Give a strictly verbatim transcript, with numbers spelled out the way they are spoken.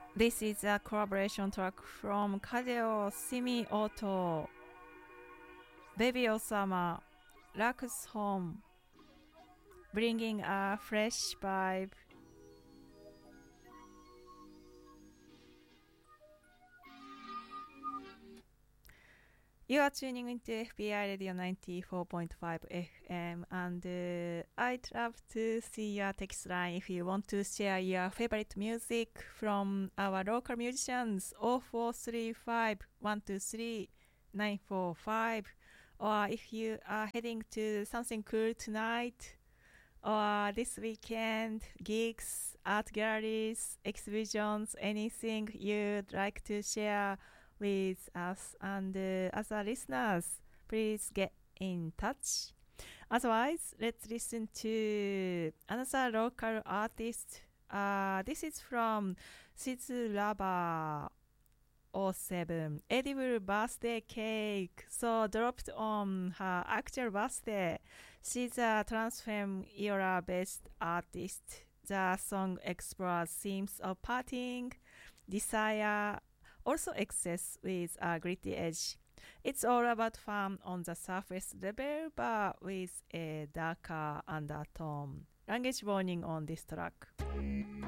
This is a collaboration track from Kadeo Simi-Oto, Baby Osama, Lux Home, bringing a fresh vibe. You are tuning into F B I Radio ninety-four point five F M, and uh, I'd love to see your text line if you want to share your favorite music from our local musicians. oh four three five, one two three, nine four five, or if you are heading to something cool tonight or this weekend, gigs, art galleries, exhibitions, anything you'd like to share with us and uh, other listeners, please get in touch. Otherwise, let's listen to another local artist. Uh, this is from Shizu Lava oh seven, Edible Birthday Cake. So dropped on her actual birthday. She's a trans femme era based artist. The song explores themes of partying, desire, also excess with a gritty edge. It's all about fun on the surface level, but with a darker undertone. Language warning on this track.